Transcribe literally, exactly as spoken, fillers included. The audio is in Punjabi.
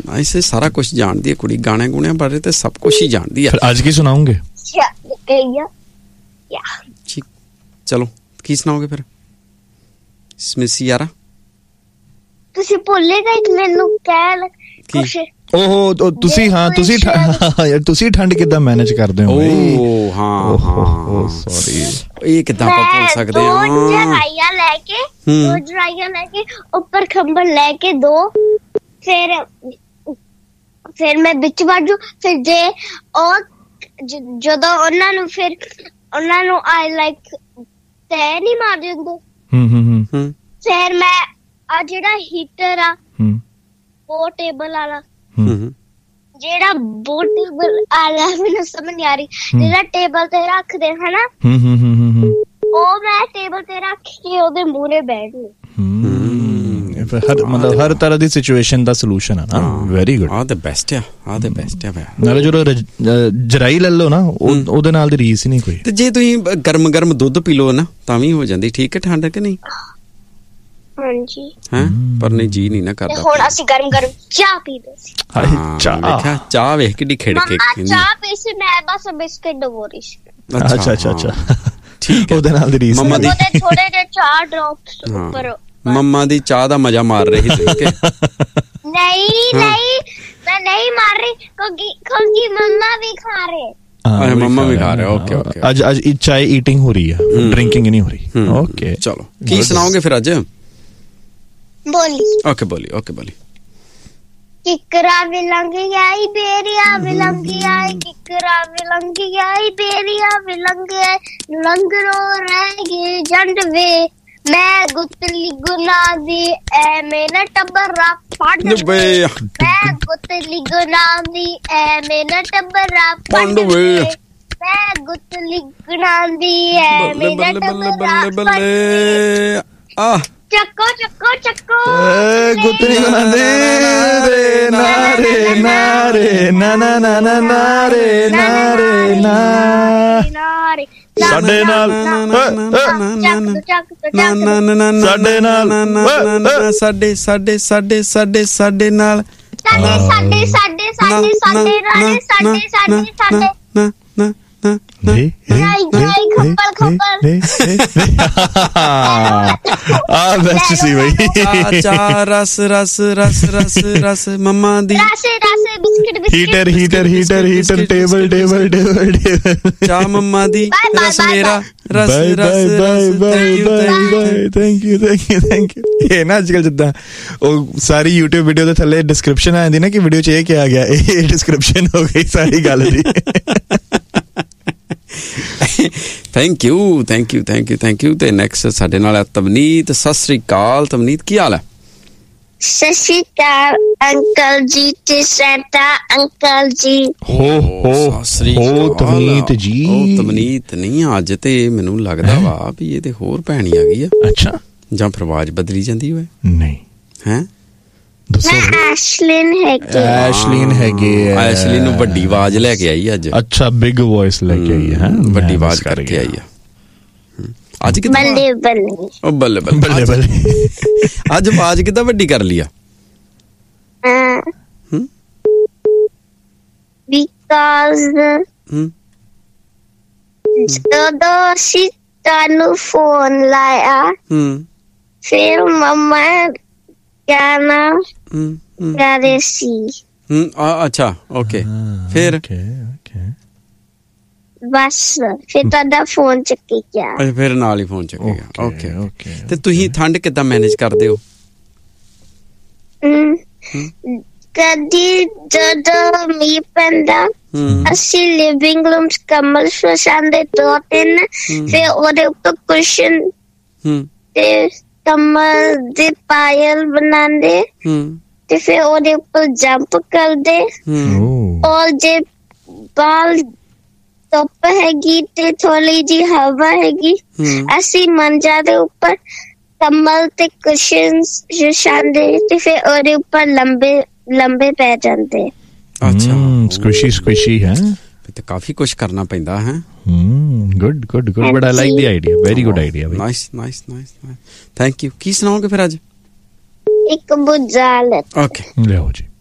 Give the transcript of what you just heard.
ਨਾਈਸ ਸਾਰਾ ਕੁਝ ਜਾਣਦੀ ਹੈ ਕੁੜੀ ਗਾਣੇ ਗੁਣਿਆਂ ਬਾਰੇ ਤੇ ਸਭ ਕੁਝ ਹੀ ਜਾਣਦੀ ਹੈ ਫਿਰ ਅੱਜ ਕੀ ਸੁਣਾਉਂਗੇ ਠੀਕ ਚਲੋ ਕੀ ਸੁਣਾਓਗੇ ਫਿਰ ਸਮਿਸੀ ਯਾਰਾ ਤੁਸੀਂ ਭੁੱਲੇਗਾ ਮੈਨੂੰ ਕਹਿ ਕੁਛ ਓਹੋ ਤੁਸੀਂ ਹਾਂ ਤੁਸੀਂ ਯਾਰ ਤੁਸੀਂ ਠੰਡ ਕਿੱਦਾਂ ਮੈਨੇਜ ਕਰਦੇ ਹੋ ਓ ਹਾਂ ਹਾਂ ਸੌਰੀ ਇਹ ਕਿੱਦਾਂ ਆਪਾਂ ਭੁੱਲ ਸਕਦੇ ਹਾਂ ਦੋ ਜਰਾਈਆਂ ਲੈ ਕੇ ਦੋ ਜਰਾਈਆਂ ਲੈ ਕੇ ਉੱਪਰ ਖੰਭਲ ਲੈ ਕੇ ਦੋ ਫਿਰ ਫਿਰ ਮੈਂ ਵਿੱਚ ਵਾਜੂ ਫਿਰ ਜੇ ਉਹ ਜਦੋਂ ਉਹਨਾਂ ਨੂੰ ਫਿਰ ਉਹਨਾਂ ਨੂੰ ਆਈ ਲਾਈਕ ਤੈ ਨਹੀਂ ਮਾਰ ਦਿੰਦੇ ਹੂੰ ਹੂੰ ਹੂੰ ਫਿਰ ਮੈਂ ਆ ਜਿਹੜਾ ਹੀਟਰ ਆ ਉਹ ਟੇਬਲ ਵਾਲਾ ਜਿਹੜਾ ਬੋਟ ਟੇਬਲ ਆਲਾ ਮੈਨੂੰ ਸਮਝ ਨਹੀਂ ਆ ਰਹੀ ਜਿਹੜਾ ਟੇਬਲ ਤੇ ਰੱਖਦੇ ਹਨਾ ਉਹ ਮੈਂ ਟੇਬਲ ਤੇ ਰੱਖ ਕੇ ਉਹਦੇ ਮੂਹਰੇ ਬੈਠ ਲੂ ਹਰ ਮਤਲਬ ਹਰ ਤਰ੍ਹਾਂ ਦੀ ਸਿਚੁਏਸ਼ਨ ਦਾ ਸੋਲੂਸ਼ਨ ਹੈ ਨਾ ਵੈਰੀ ਗੁੱਡ ਆ ਤੇ ਬੈਸਟ ਆ ਆ ਤੇ ਬੈਸਟ ਆ ਨਾਲੇ ਜਦੋਂ ਜਰਾਈ ਲੈ ਲਓ ਨਾ ਉਹਦੇ ਨਾਲ ਦੀ ਰੀਸ ਹੀ ਨਹੀਂ ਕੋਈ ਤੇ ਜੇ ਤੁਸੀਂ ਗਰਮ ਗਰਮ ਦੁੱਧ ਪੀ ਲਓ ਨਾ ਤਾਂ ਵੀ ਹੋ ਜਾਂਦੀ ਠੀਕ ਹੈ ਠੰਡ ਕਿ ਨਹੀਂ ਹਾਂਜੀ ਹੈ ਪਰ ਨਹੀਂ ਜੀ ਨਹੀਂ ਨਾ ਕਰਦਾ ਹੁਣ ਅਸੀਂ ਗਰਮ ਗਰਮ ਚਾਹ ਪੀਦੇ ਸੀ ਚਾਹ ਵੇਖਿਆ ਚਾਹ ਵੇਖ ਕਿੱਡੀ ਖਿੜ ਕੇ ਚਾਹ ਪੀ ਸੀ ਮੈਂ ਬਸ ਬਿਸਕਟ ਡਬੋ ਰਹੀ ਸੀ ਅੱਛਾ ਅੱਛਾ ਅੱਛਾ ਠੀਕ ਹੈ ਉਹਦੇ ਨਾਲ ਦੀ ਰੀਸ ਮੰਮਾ ਦੀ ਉਹਦੇ ਥੋੜੇ ਜਿਹੇ ਚਾਹ ਡ੍ਰੌਪਸ ਉੱਪਰ ਮੰਮਾ ਦੀ ਚਾਹ ਦਾ ਮਜ਼ਾ ਮਾਰ ਰਹੀ ਸੀ ਕਿ ਨਹੀਂ ਨਹੀਂ ਮੈਂ ਨਹੀਂ ਮਾਰ ਰਹੀ ਕਿਉਂਕਿ ਕਿਉਂਕਿ ਮੰਮਾ ਵੀ ਖਾ ਰਹੇ ਹਾਂ ਮੰਮਾ ਵੀ ਖਾ ਰਹੇ ਓਕੇ ਓਕੇ ਅੱਜ ਅੱਜ ਚਾय ਈਟਿੰਗ ਹੋ ਰਹੀ ਹੈ ਡਰਿੰਕਿੰਗ ਨਹੀਂ ਹੋ ਰਹੀ ਓਕੇ ਚਲੋ ਕੀ ਸੁਣਾਓਗੇ ਫਿਰ ਅੱਜ ਬੋਲੀ ਓਕੇ ਬੋਲੀ ਓਕੇ ਬੋਲੀ ਕਿਕਰਾ ਵਿਲੰਗ ਆਈ ਬੇਰੀਆ ਵਿਲੰਗ ਆਈ ਕਿਕਰਾ ਵਿਲੰਗ ਆਈ ਬੇਰੀਆ ਵਿਲੰਗ ਲੰਗਰੋ ਰਹਿ ਗਏ ਜੰਡ ਵੇ ਮੈਂ ਗੁੱਤਲੀ ਗੁਨਾ ਦੀ ਐ ਮੇਰਾ ਟੱਬਰਾ ਫੜ ਵੇ ਮੈਂ ਗੁੱਤਲੀ ਗੁਨਾ ਦੀ ਐ ਮੇਰਾ ਟੱਬਰਾ ਫੜ ਵੇ ਮੈਂ ਗੁੱਤਲੀ ਗੁਨਾ ਦੀ ਐ ਮੇਰਾ ਟੱਬਰਾ ਫੜ ਵੇ ਆ ਚੱਕੋ ਚੱਕੋ ਚੱਕੋ ਏ ਗੁੱਤਲੀ ਗੁਨਾ ਦੀ ਰੇ ਨਾਰੇ ਨਾਰੇ ਨਾ ਨਾ ਨਾ ਨਾ ਨਾਰੇ ਨਾਰੇ ਨਾਰੇ ਸਾਡੇ ਨਾਲ ਸਾਡੇ ਨਾਲ ਸਾਡੇ ਸਾਡੇ ਸਾਡੇ ਸਾਡੇ ਸਾਡੇ ਨਾਲ ਸਾਡੇ ਸਾਡੇ ਸਾਡੇ ਸਾਡੇ ਸਾਡੇ ਸਾਡੇ ਸਾਡੇ ਸਾਡੇ ਨਾ ਨਾ ਨਾ ਗਾਈ ਗਾਈ ਖੱਪਲ ਖੱਪਲ ਆ ਬੈਸਟ ਸੀ ਬਈ ਚਾ ਰਸ ਰਸ ਰਸ ਰਸ ਰਸ ਮੰਮਾ ਦੀ ਰਸ ਰਸ biscuit biscuit heater heater heater heater table table table ਚਾ ਮੰਮਾ ਦੀ ਰਸ ਮੇਰਾ ਰਸ ਰਸ bye bye bye thank you thank you thank you ਇਹ ਨਾ ਅੱਜਕੱਲ ਜਿੱਦਾਂ ਉਹ ਸਾਰੀ YouTube ਵੀਡੀਓ ਦੇ ਥੱਲੇ ਡਿਸਕ੍ਰਿਪਸ਼ਨ ਆ ਜਾਂਦੀ ਨਾ ਕਿ ਵੀਡੀਓ 'ਚ ਇਹ ਕਿਹਾ ਗਿਆ ਇਹ ਡਿਸਕ੍ਰਿਪਸ਼ਨ ਹੋ ਗਈ ਸਾਰੀ ਗੱਲ ਦੀ thank you thank you thank you thank you ਤੇ ਨੈਕਸਟ ਸਾਡੇ ਨਾਲ ਤਵਨੀਤ ਸਤਿ ਸ੍ਰੀ ਅਕਾਲ ਤਵਨੀਤ ਕੀ ਹਾਲ ਹੈ ਸਤਿ ਸ੍ਰੀ ਅਕਾਲ ਅੰਕਲ ਜੀ ਤੇ ਸੈਂਟਾ ਅੰਕਲ ਜੀ ਹੋ ਹੋ ਸਤਿ ਸ੍ਰੀ ਅਕਾਲ ਤਵਨੀਤ ਜੀ ਉਹ ਤਵਨੀਤ ਨਹੀਂ ਅੱਜ ਤੇ ਮੈਨੂੰ ਲੱਗਦਾ ਵਾ ਵੀ ਇਹ ਤੇ ਹੋਰ ਭੈਣੀ ਆ ਗਈ ਆ ਅੱਛਾ ਜਾਂ ਫਿਰ ਆਵਾਜ਼ ਬਦਲੀ ਜਾਂਦੀ ਹੋਵੇ ਨਹੀਂ ਹੈ ਮੈਂ ਐਸ਼ਲਿਨ ਹੈਗੀ ਐਸ਼ਲਿਨ ਹੈਗੀ ਐਸ਼ਲਿਨ ਨੂੰ ਵੱਡੀ ਆਵਾਜ਼ ਲੈ ਕੇ ਆਈ ਅੱਜ ਅੱਛਾ ਬਿਗ ਵੌਇਸ ਲੈ ਕੇ ਆਈ ਹੈ ਵੱਡੀ ਆਵਾਜ਼ ਕਰਕੇ ਆਈ ਆ ਅੱਜ ਕਿਦਾਂ ਬੱਲੇ ਬੱਲੇ ਉਹ ਬੱਲੇ ਬੱਲੇ ਬੱਲੇ ਅੱਜ ਆਵਾਜ਼ ਕਿਦਾਂ ਵੱਡੀ ਕਰ ਲਿਆ ਹਮ ਬਿਕਾਜ਼ ਹਮ ਜਦੋਂ ਅਸੀਂ ਤੁਹਾਨੂੰ ਫੋਨ ਲਾਇਆ ਹਮ ਫਿਰ ਮੰਮਾ ਗਾਣਾ ਗਾ ਰਹੇ ਸੀ ਹਮ ਅੱਛਾ ਓਕੇ ਫਿਰ ਬਸ ਫਿਰ ਤੁਹਾਡਾ ਫੋਨ ਚੱਕੀ ਗਿਆ ਅੱਛਾ ਫਿਰ ਨਾਲ ਹੀ ਫੋਨ ਚੱਕੇਗਾ ਓਕੇ ਓਕੇ ਤੇ ਤੁਸੀਂ ਠੰਡ ਕਿੱਦਾਂ ਮੈਨੇਜ ਕਰਦੇ ਹੋ ਕਦੀ ਜਦੋਂ ਮੀਂਹ ਪੈਂਦਾ ਅਸੀਂ ਲਿਵਿੰਗ ਰੂਮ ਚ ਕੰਬਲ ਵਿਛਾਉਂਦੇ ਦੋ ਤਿੰਨ ਫਿਰ ਉਹਦੇ ਉੱਪਰ ਕੁਸ਼ਨ ਤੇ ਕਮਲ ਦੇ ਪਾਇਲ ਬਣਾਉਂਦੇ ਤੇ ਫਿਰ ਉਹਦੇ ਉੱਪਰ ਜੰਪ ਕਰਦੇ ਔਰ ਜੇ ਬਾਲ ਧੁੱਪ ਹੈਗੀ ਤੇ ਥੋੜੀ ਜੀ ਹਵਾ ਹੈਗੀ ਅਸੀਂ ਮੰਜਾ ਦੇ ਉੱਪਰ ਕਮਲ ਤੇ ਕੁਸ਼ਨਸ ਵਿਛਾਉਂਦੇ ਤੇ ਫਿਰ ਉਹਦੇ ਉੱਪਰ ਲੰਬੇ ਲੰਬੇ ਪੈ ਜਾਂਦੇ ਅੱਛਾ ਸਕੁਇਸ਼ੀ ਸਕੁਇਸ਼ੀ ਹੈ ਤੇ ਕਾਫੀ ਕੁਝ ਕਰਨਾ ਪੈਂਦਾ ਹੈ good good good but I like the idea very good idea nice nice nice thank you ਕੀ ਸੁਣਾਓਗੇ ਫਿਰ ਅੱਜ ਇੱਕ ਬੁਝਾਰਤ ਓਕੇ ਲਿਆਓ ਜੀ